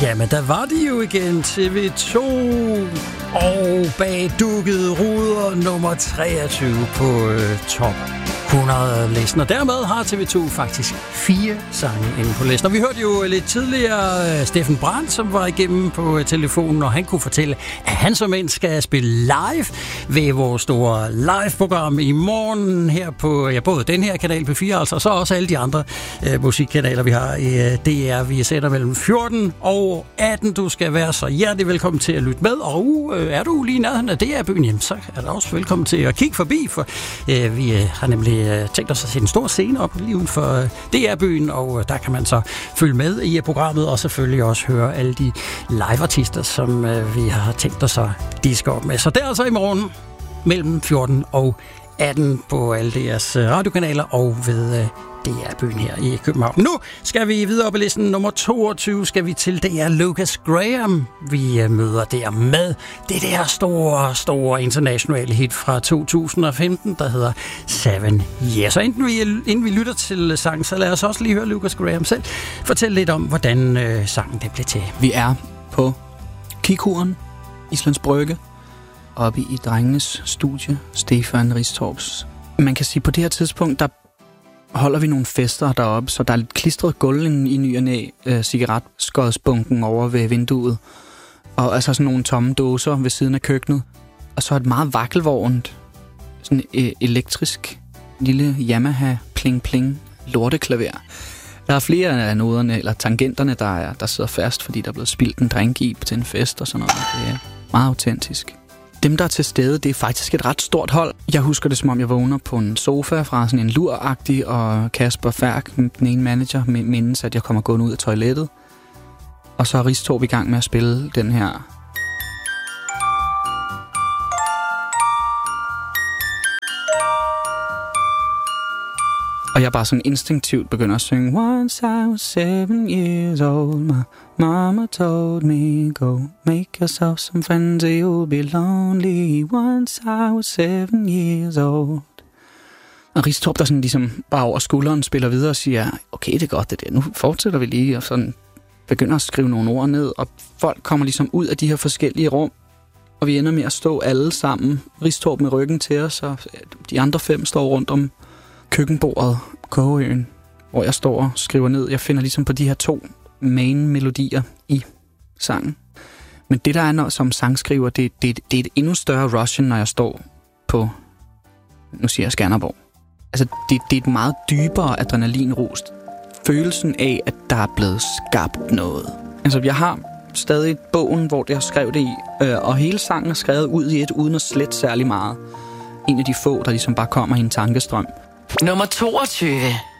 Jamen, der var de jo igen, TV2, og bag dukkede ruder nummer 23 på top 100-listen. Og dermed har TV2 faktisk 4 sange inde på listen. Og vi hørte jo lidt tidligere Steffen Brandt, som var igennem på telefonen, og han kunne fortælle, at han som en skal spille live ved vores store live-program i morgen her på både den her kanal på 4, altså, og så også alle de andre musikkanaler, vi har i DR. Vi sætter mellem 14 og 18. Du skal være så hjertelig velkommen til at lytte med, og er du lige i nærheden af DR-byen, jamen, så er du også velkommen til at kigge forbi, for vi har nemlig tænkt os at sætte en stor scene op lige uden for DR-byen, og der kan man så følge med i programmet, og selvfølgelig også høre alle de live-artister, som vi har tænkt os at diske op med. Så det er altså i morgen mellem 14 og 18 på alle deres radiokanaler og ved DR-byen her i København. Nu skal vi videre på listen. Nummer 22 skal vi til. Det er Lucas Graham. Vi møder der med det der store internationale hit fra 2015, der hedder 7 Years. Og inden vi lytter til sangen, så lad os også lige høre Lucas Graham selv fortælle lidt om, hvordan sangen det blev til. Vi er på Kikuren, Islands Brygge, oppe i drengenes studie, Stefan Ristorps. Man kan sige, på det her tidspunkt, der holder vi nogle fester deroppe, så der er lidt klistret gulv i ny og næ, cigaretskodsbunken over ved vinduet, og altså sådan nogle tomme dåser ved siden af køkkenet, og så et meget vakkelvornt, sådan elektrisk lille Yamaha pling-pling lorteklaver. Der er flere af noderne, eller tangenterne, der sidder fast, fordi der er blevet spildt en drink i til en fest og sådan noget. Det er meget autentisk. Dem, der er til stede, det er faktisk et ret stort hold. Jeg husker det, som om jeg vågner på en sofa fra sådan en luragtig, og Kasper Færk, den ene manager, mindes, at jeg kommer gående ud af toilettet. Og så er Ristorp i gang med at spille den her. Og jeg bare sådan instinktivt begynder at synge. Once I was 7 years old, my mama told me, go make yourself some friends or you'll be lonely. Once I was 7 years old. Og Ristorp, der sådan ligesom bare over skulderen spiller videre og siger, okay, det er godt det der, nu fortsætter vi lige, og sådan begynder at skrive nogle ord ned, og folk kommer ligesom ud af de her forskellige rum, og vi ender med at stå alle sammen, Ristorp med ryggen til os, og de andre 5 står rundt om køkkenbordet, Kogeøen, hvor jeg står og skriver ned. Jeg finder ligesom på de her 2 main-melodier i sangen. Men det, der er som sangskriver, det er et endnu større rush, når jeg står på, nu siger jeg Skanderborg. Altså, det er et meget dybere adrenalinrus. Følelsen af, at der er blevet skabt noget. Altså, jeg har stadig bogen, hvor det har skrevet det i, og hele sangen er skrevet ud i et, uden at slette særlig meget. En af de få, der ligesom bare kommer i en tankestrøm. Nummer 22.